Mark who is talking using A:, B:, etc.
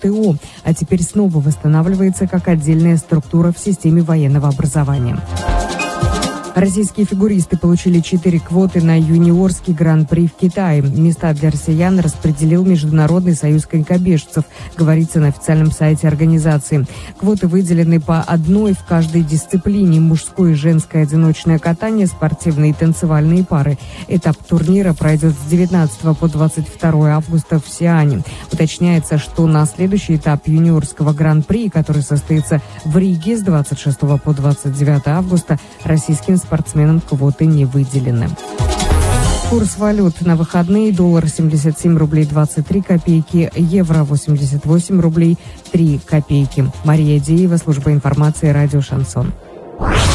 A: ВТО, а теперь снова восстанавливается как отдельная структура в системе военного образования. Российские фигуристы получили 4 квоты на юниорский гран-при в Китае. Места для россиян распределил Международный союз конькобежцев, говорится на официальном сайте организации. Квоты выделены по одной в каждой дисциплине: мужское и женское одиночное катание, спортивные и танцевальные пары. Этап турнира пройдет с 19 по 22 августа в Сиане. Уточняется, что на следующий этап юниорского гран-при, который состоится в Риге с 26 по 29 августа, российским спортсменам квоты не выделены. Курс валют на выходные: доллар 77 рублей 23 копейки, евро 88 рублей 3 копейки. Мария Деева, служба информации, радио «Шансон».